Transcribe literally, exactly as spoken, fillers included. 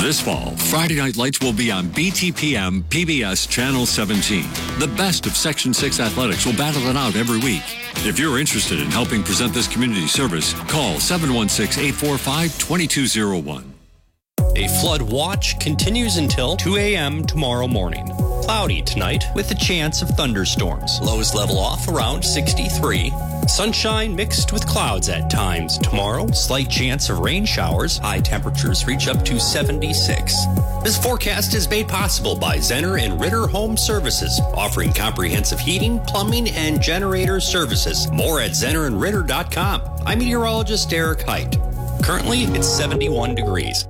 This fall, Friday Night Lights will be on B T P M P B S Channel seventeen. The best of Section six athletics will battle it out every week. If you're interested in helping present this community service, call seven one six, eight four five, two two zero one. A flood watch continues until two a.m. tomorrow morning. Cloudy tonight with a chance of thunderstorms. Lows level off around sixty-three. Sunshine mixed with clouds at times tomorrow. Slight chance of rain showers. High temperatures reach up to seventy-six. This forecast is made possible by Zenner and Ritter Home Services, offering comprehensive heating, plumbing, and generator services. More at zenner and ritter dot com. I'm meteorologist Derek Height. Currently, it's seventy-one degrees.